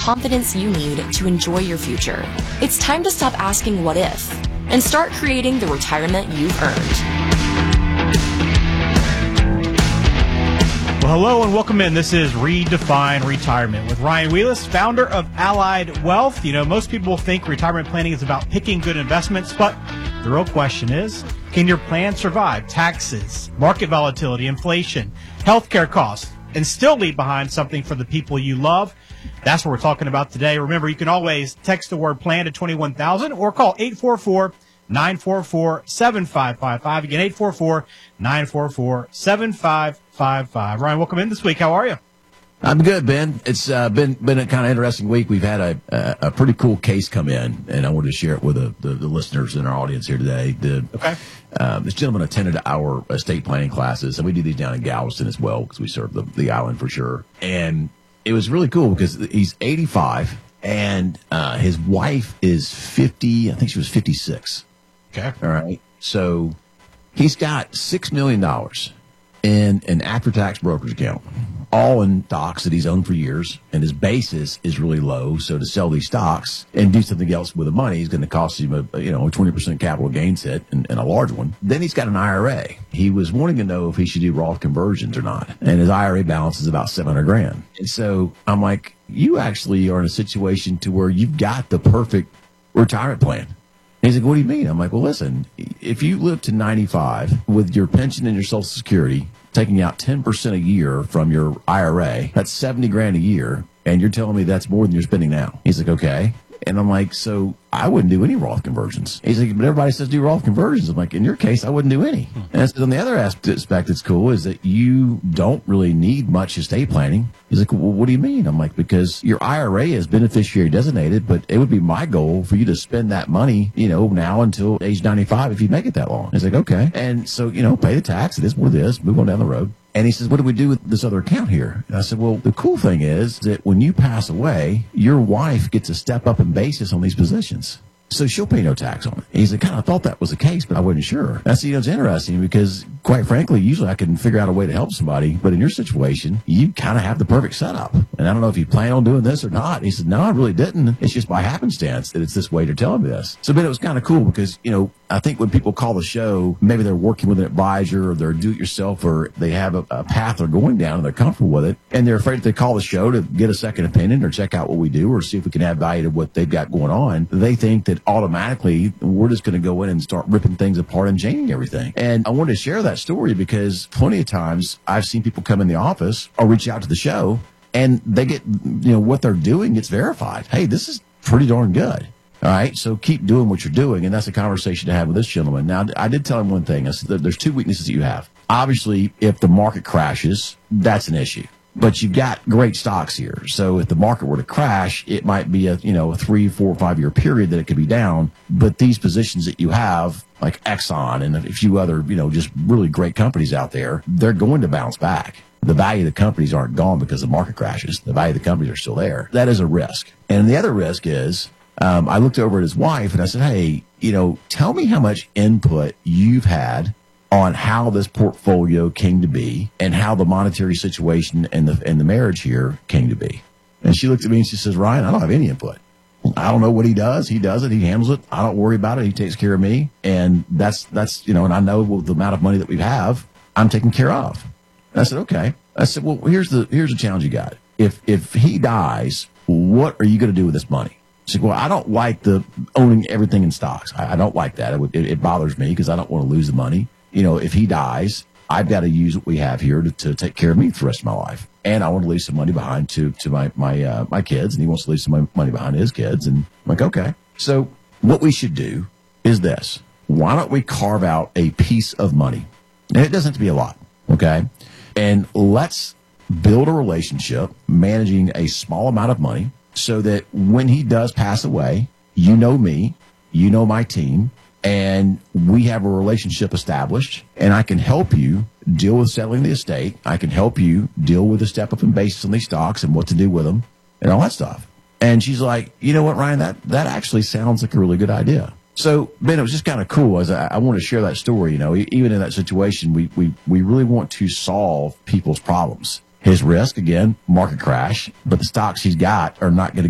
confidence you need to enjoy your future. It's time to stop asking what if and start creating the retirement you've earned. Well, hello and welcome in. This is Redefine Retirement with Ryan Wheelis, founder of Allied Wealth. You know, most people think retirement planning is about picking good investments, but the real question is, can your plan survive taxes, market volatility, inflation, healthcare costs, and still leave behind something for the people you love? That's what we're talking about today. Remember, you can always text the word plan to 21,000 or call 844-944-7555. Again, 844-944-7555. Ryan, welcome in this week. How are you? I'm good, Ben. It's been a kind of interesting week. We've had a pretty cool case come in, and I wanted to share it with the listeners in our audience here today. Okay. This gentleman attended our estate planning classes, and we do these down in Galveston as well because we serve the island for sure. And it was really cool because he's 85, and his wife is 50. I think she was 56. Okay. All right. So he's got $6 million in an after-tax brokerage account, all in stocks that he's owned for years, and his basis is really low. So to sell these stocks and do something else with the money is going to cost him a 20% capital gains hit and a large one. Then he's got an IRA. He was wanting to know if he should do Roth conversions or not, and his IRA balance is about $700,000. And so I'm like, you actually are in a situation to where you've got the perfect retirement plan. And he's like, what do you mean? I'm like, well, listen, if you live to 95 with your pension and your Social Security, taking out 10% a year from your IRA, that's $70,000 a year. And you're telling me that's more than you're spending now. He's like, okay. And I'm like, so I wouldn't do any Roth conversions. He's like, but everybody says do Roth conversions. I'm like, in your case, I wouldn't do any. And I said, on the other aspect that's cool is that you don't really need much estate planning. He's like, well, what do you mean? I'm like, because your IRA is beneficiary designated, but it would be my goal for you to spend that money, now until age 95 if you make it that long. He's like, okay. And so, pay the tax. It is what it is. Move on down the road. And he says, what do we do with this other account here? And I said, well, the cool thing is that when you pass away, your wife gets a step up in basis on these positions. So she'll pay no tax on it. He's like, kind of thought that was the case, but I wasn't sure. I said, it's interesting because, quite frankly, usually I can figure out a way to help somebody. But in your situation, you kind of have the perfect setup. And I don't know if you plan on doing this or not. He said, no, I really didn't. It's just by happenstance that it's this way they're telling me this. So, but it was kind of cool because, I think when people call the show, maybe they're working with an advisor or they're do-it-yourself or they have a path they're going down and they're comfortable with it. And they're afraid if they call the show to get a second opinion or check out what we do or see if we can add value to what they've got going on, they think that automatically we're just going to go in and start ripping things apart and changing everything. And I wanted to share that story because plenty of times I've seen people come in the office or reach out to the show and they get, what they're doing gets verified. Hey, this is pretty darn good. All right. So keep doing what you're doing. And that's a conversation to have with this gentleman. Now, I did tell him one thing. I said, there's two weaknesses that you have. Obviously, if the market crashes, that's an issue. But you've got great stocks here. So if the market were to crash, it might be a 3, 4, 5 year period that it could be down. But these positions that you have, like Exxon and a few other, just really great companies out there, they're going to bounce back. The value of the companies aren't gone because the market crashes. The value of the companies are still there. That is a risk. And the other risk is, I looked over at his wife and I said, hey, tell me how much input you've had on how this portfolio came to be and how the monetary situation and the marriage here came to be. And she looked at me and she says, Ryan, I don't have any input. I don't know what he does. He does it. He handles it. I don't worry about it. He takes care of me. And that's and I know with the amount of money that we have, I'm taken care of. And I said, okay. I said, well, here's the challenge you got. If he dies, what are you going to do with this money? She said, well, I don't like the owning everything in stocks. I don't like that. It bothers me because I don't want to lose the money. If he dies, I've got to use what we have here to take care of me for the rest of my life. And I want to leave some money behind to my kids, and he wants to leave some money behind his kids. And I'm like, okay. So what we should do is this. Why don't we carve out a piece of money? And it doesn't have to be a lot, okay? And let's build a relationship managing a small amount of money so that when he does pass away, you know me, you know my team, and we have a relationship established, and I can help you deal with settling the estate. I can help you deal with the step up in basis on these stocks and what to do with them and all that stuff. And she's like, you know what, Ryan, that actually sounds like a really good idea. So, Ben, it was just kind of cool. As I want to share that story, even in that situation, we really want to solve people's problems. His risk, again, market crash, but the stocks he's got are not going to